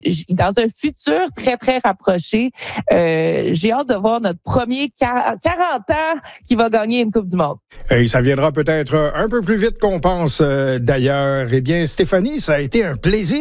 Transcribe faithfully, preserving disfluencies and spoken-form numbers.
dans un futur très, très rapproché, euh, j'ai hâte de voir notre premier quarante ans qui va gagner une Coupe du Monde. Et ça viendra peut-être un peu plus vite qu'on pense euh, d'ailleurs. Eh bien, Stéphanie, ça a été un plaisir.